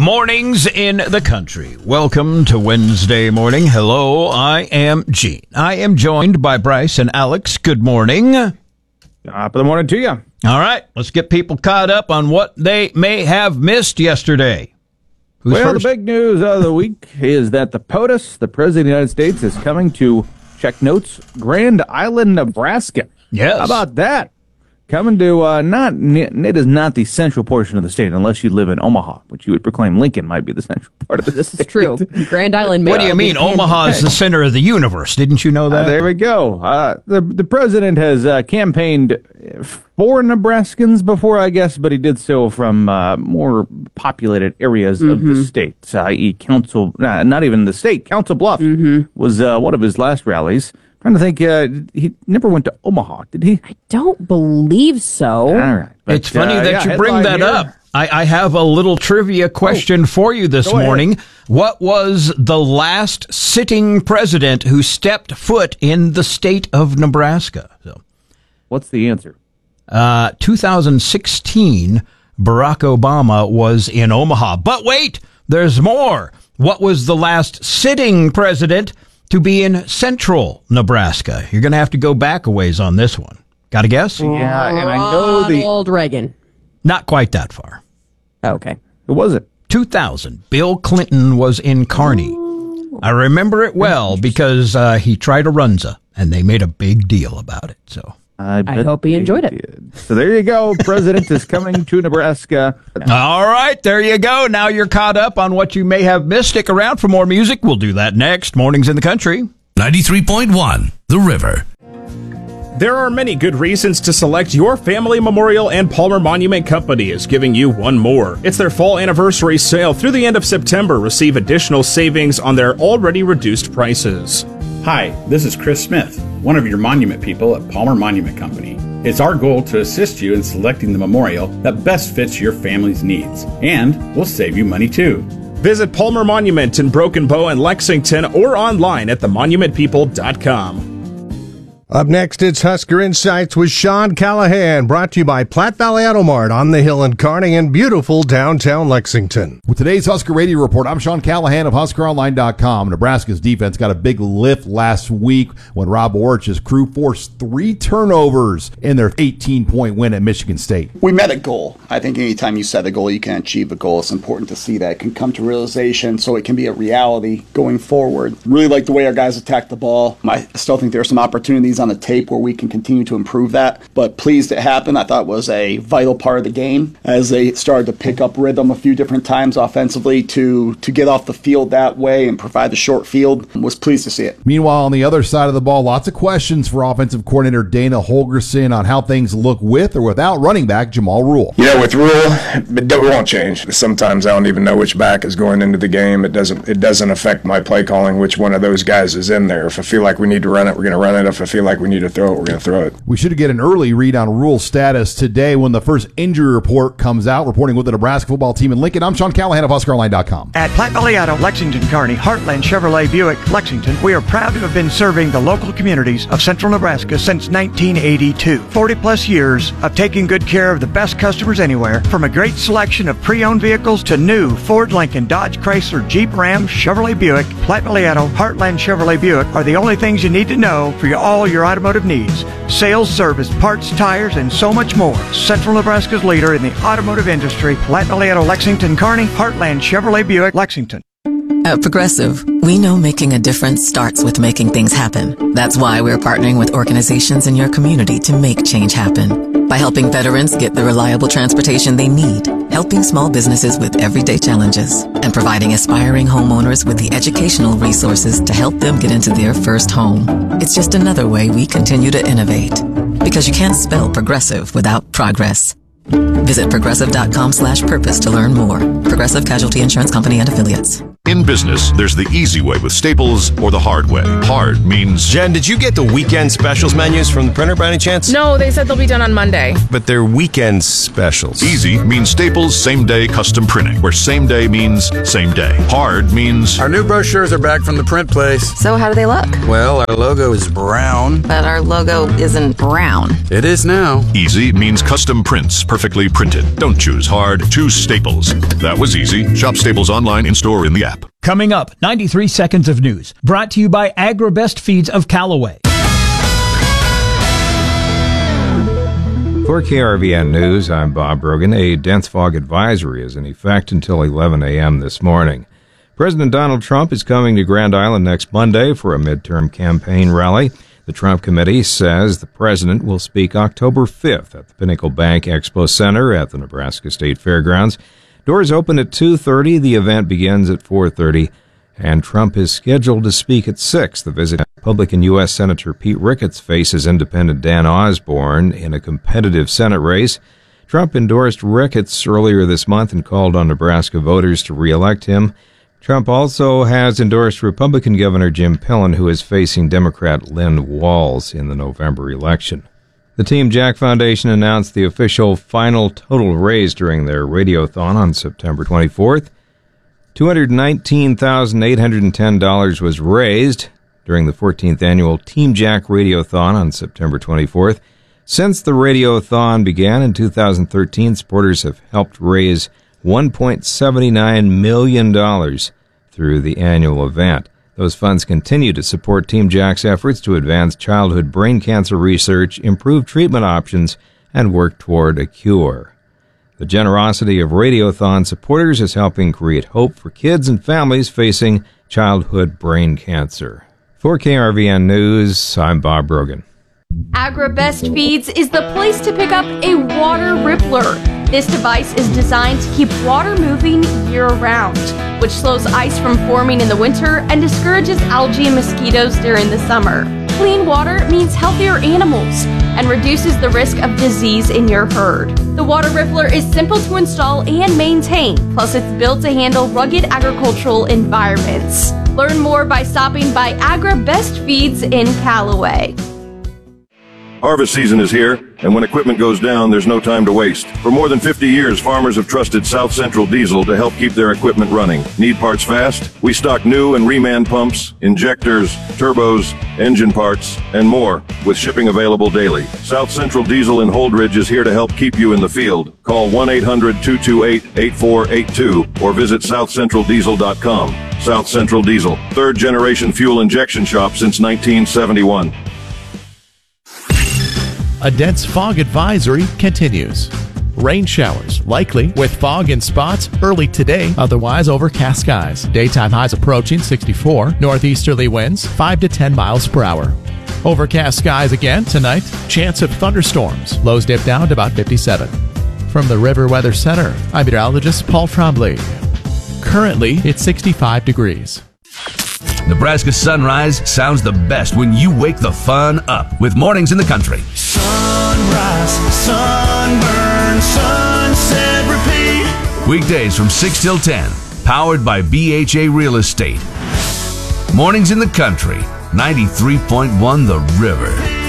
mornings in the country. Welcome to Wednesday morning. Hello, I am Gene. I am joined by Bryce and Alex. Good morning. Top of the morning to you. All right, let's get people caught up on what they may have missed yesterday. Who's first? The big news of the week is that the POTUS, the President of the United States, is coming to, check notes, Grand Island, Nebraska. Yes. How about that? Coming to, it is not the central portion of the state, unless you live in Omaha, which you would proclaim Lincoln might be the central part of the This state. is true. Grand Island. What do you mean? Omaha is the center of the universe. Didn't you know that? There we go. The president has campaigned for Nebraskans before, I guess, but he did so from more populated areas of the state, i.e. not even the state. Council Bluff was one of his last rallies. Trying to think, he never went to Omaha, did he? I don't believe so. All right. But, it's funny that you bring that up. I have a little trivia question for you this morning. What was the last sitting president who stepped foot in the state of Nebraska? What's the answer? 2016, Barack Obama was in Omaha. But wait, there's more. What was the last sitting president to be in central Nebraska? You're going to have to go back a ways on this one. Got a guess? Yeah, and I know Ronald Reagan. Not quite that far. Okay. Who was it? 2000. Bill Clinton was in Kearney. I remember it well because he tried a runza, and they made a big deal about it. So I hope he enjoyed it. did. So there you go. President is coming to Nebraska. All right, there you go. Now you're caught up on what you may have missed. Stick around for more music. We'll do that next. Mornings in the Country. 93.1 The River. There are many good reasons to select your family memorial, and Palmer Monument Company is giving you one more. It's their fall anniversary sale through the end of September. Receive additional savings on their already reduced prices. Hi, this is Chris Smith, one of your monument people at Palmer Monument Company. It's our goal to assist you in selecting the memorial that best fits your family's needs, and we'll save you money too. Visit Palmer Monument in Broken Bow and Lexington or online at themonumentpeople.com. Up next, it's Husker Insights with Sean Callahan, brought to you by Platte Valley Auto Mart on the Hill in Kearney and beautiful downtown Lexington. With today's Husker Radio Report, I'm Sean Callahan of HuskerOnline.com. Nebraska's defense got a big lift last week when Rob Orch's crew forced 3 turnovers in their 18-point win at Michigan State. We met a goal. I think anytime you set a goal, you can achieve a goal. It's important to see that. It can come to realization so it can be a reality going forward. Really like the way our guys attacked the ball. I still think there are some opportunities on the tape where we can continue to improve that, but pleased it happened. I thought it was a vital part of the game as they started to pick up rhythm a few different times offensively to get off the field that way and provide the short field. Was pleased to see it. Meanwhile, on the other side of the ball, lots of questions for offensive coordinator Dana Holgorsen on how things look with or without running back Jamal Rule. With Rule, it won't change. Sometimes I don't even know which back is going into the game. It doesn't affect my play calling which one of those guys is in there. If I feel like we need to run it, we're going to run it. If I feel like we need to throw it, we're going to throw it. We should get an early read on Rule's status today when the first injury report comes out. Reporting with the Nebraska football team in Lincoln, I'm Sean Callahan of HuskerOnline.com. At Platte Valley Auto, Lexington, Kearney, Heartland Chevrolet Buick, Lexington, we are proud to have been serving the local communities of central Nebraska since 1982. 40-plus years of taking good care of the best customers anywhere, from a great selection of pre-owned vehicles to new Ford, Lincoln, Dodge, Chrysler, Jeep, Ram, Chevrolet Buick. Platte Valley Auto, Heartland Chevrolet Buick are the only things you need to know for all your automotive needs. Sales, service, parts, tires, and so much more. Central Nebraska's leader in the automotive industry, Platte Valley Auto, Lexington, Kearney, Heartland Chevrolet Buick, Lexington. At Progressive, we know making a difference starts with making things happen. That's why we're partnering with organizations in your community to make change happen. By helping veterans get the reliable transportation they need, helping small businesses with everyday challenges, and providing aspiring homeowners with the educational resources to help them get into their first home. It's just another way we continue to innovate. Because you can't spell progressive without progress. Visit progressive.com/purpose to learn more. Progressive Casualty Insurance Company and Affiliates. In business, there's the easy way with Staples or the hard way. Hard means... Jen, did you get the weekend specials menus from the printer by any chance? No, they said they'll be done on Monday. But they're weekend specials. Easy means Staples same-day custom printing, where same day means same day. Hard means... Our new brochures are back from the print place. So how do they look? Well, our logo is brown. But our logo isn't brown. It is now. Easy means custom prints, perfectly printed. Don't choose hard, choose Staples. That was easy. Shop Staples online, in-store, in the app. Coming up, 93 seconds of news. Brought to you by Agribest Feeds of Callaway. For KRVN News, I'm Bob Brogan. A dense fog advisory is in effect until 11 a.m. this morning. President Donald Trump is coming to Grand Island next Monday for a midterm campaign rally. The Trump Committee says the president will speak October 5th at the Pinnacle Bank Expo Center at the Nebraska State Fairgrounds. Doors open at 2:30. The event begins at 4:30, and Trump is scheduled to speak at 6. The visit Republican U.S. Senator Pete Ricketts faces independent Dan Osborne in a competitive Senate race. Trump endorsed Ricketts earlier this month and called on Nebraska voters to re-elect him. Trump also has endorsed Republican Governor Jim Pillen, who is facing Democrat Lynn Walz in the November election. The Team Jack Foundation announced the official final total raised during their Radiothon on September 24th. $219,810 was raised during the 14th annual Team Jack Radiothon on September 24th. Since the Radiothon began in 2013, supporters have helped raise $1.79 million through the annual event. Those funds continue to support Team Jack's efforts to advance childhood brain cancer research, improve treatment options, and work toward a cure. The generosity of Radiothon supporters is helping create hope for kids and families facing childhood brain cancer. For KRVN News, I'm Bob Brogan. Agribest Feeds is the place to pick up a water rippler. This device is designed to keep water moving year-round, which slows ice from forming in the winter and discourages algae and mosquitoes during the summer. Clean water means healthier animals and reduces the risk of disease in your herd. The water rippler is simple to install and maintain, plus it's built to handle rugged agricultural environments. Learn more by stopping by Agribest Feeds in Callaway. Harvest season is here, and when equipment goes down, there's no time to waste. For more than 50 years, farmers have trusted South Central Diesel to help keep their equipment running. Need parts fast? We stock new and reman pumps, injectors, turbos, engine parts, and more, with shipping available daily. South Central Diesel in Holdridge is here to help keep you in the field. Call 1-800-228-8482 or visit southcentraldiesel.com. South Central Diesel, third-generation fuel injection shop since 1971. A dense fog advisory continues. Rain showers likely with fog in spots early today, otherwise overcast skies. Daytime highs approaching 64, northeasterly winds 5 to 10 miles per hour. Overcast skies again tonight, chance of thunderstorms. Lows dip down to about 57. From the River Weather Center, I'm meteorologist Paul Trombley. Currently, it's 65 degrees. Nebraska Sunrise sounds the best when you wake the fun up with Mornings in the Country. Sunrise, sunburn, sunset, repeat. Weekdays from 6 till 10, powered by BHA Real Estate. Mornings in the Country, 93.1 The River.